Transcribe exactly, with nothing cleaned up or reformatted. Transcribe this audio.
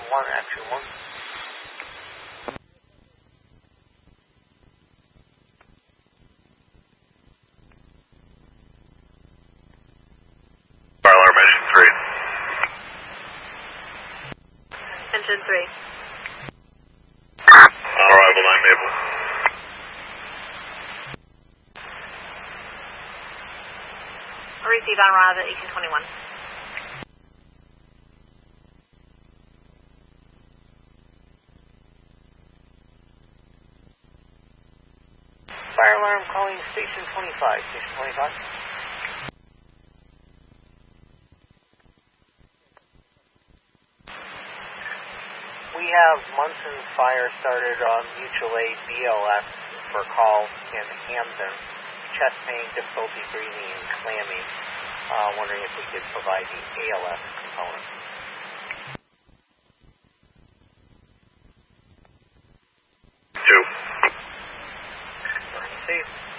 one, action one. Fire alarm, engine three. Engine three. On arrival, nine Maple. Receive on arrival at eighteen twenty-one. Fire alarm calling station twenty-five. Station twenty-five. We have Munson fire started on mutual aid B L S for call in Hamden. Chest pain, difficulty breathing, and clammy. Uh, wondering if we could provide the A L S component. Two. Received.